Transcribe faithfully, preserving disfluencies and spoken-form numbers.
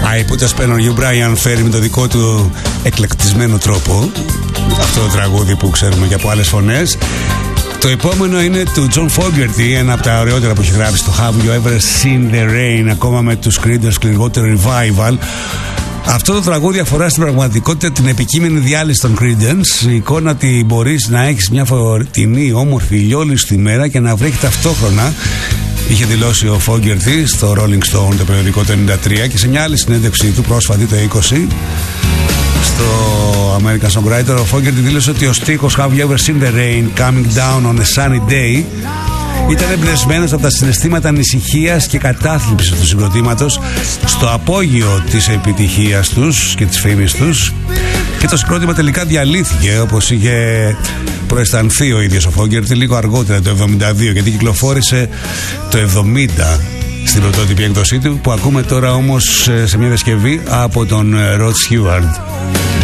I Put a Spell on You, Brian Ferry, με το δικό του εκλεκτισμένο τρόπο. Αυτό το τραγούδι που ξέρουμε και από άλλες φωνές. Το επόμενο είναι του John Fogerty, ένα από τα ωραιότερα που έχει γράψει, το Have You Ever Seen the Rain, ακόμα με τους Creedence και λιγότερο Revival. Αυτό το τραγούδι αφορά στην πραγματικότητα την επικείμενη διάλυση των Creedence. Η εικόνα ότι μπορείς να έχεις μια φωτεινή, όμορφη, ηλιόλουστη μέρα και να βρέχει ταυτόχρονα. Είχε δηλώσει ο Fogerty στο Rolling Stone, το περιοδικό του ενενήντα τρία, και σε μια άλλη συνέντευξη του πρόσφατη το είκοσι στο American Songwriter, ο Fogerty δήλωσε ότι ο στίχος Have You Ever Seen the Rain Coming Down on a Sunny Day ήταν εμπνευσμένος από τα συναισθήματα ανησυχίας και κατάθλιψης του συγκροτήματος στο απόγειο της επιτυχίας τους και της φήμης τους, και το συγκρότημα τελικά διαλύθηκε, όπως είχε προαισθανθεί ο ίδιος ο Fogerty λίγο αργότερα, το εβδομήντα δύο, γιατί κυκλοφόρησε το εβδομήντα στην πρωτότυπη έκδοσή του, που ακούμε τώρα όμως σε μια διασκευή από τον Rod Stewart.